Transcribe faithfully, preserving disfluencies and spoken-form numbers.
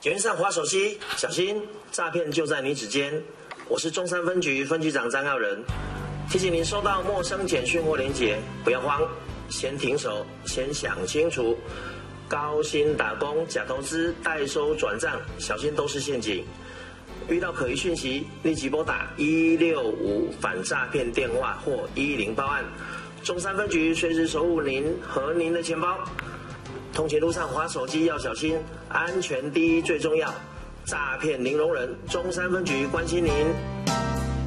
捷运上滑手机，小心诈骗就在你指尖。我是中山分局分局长张耀仁，提醒您收到陌生简讯或连结，不要慌，先停手，先想清楚。高薪打工、假投资、代收转账，小心都是陷阱。遇到可疑讯息，立即拨打一六五反诈骗电话或一零报案。中山分局随时守护您和您的钱包。通勤路上滑手机要小心，安全第一最重要。诈骗零容忍，中山分局关心您。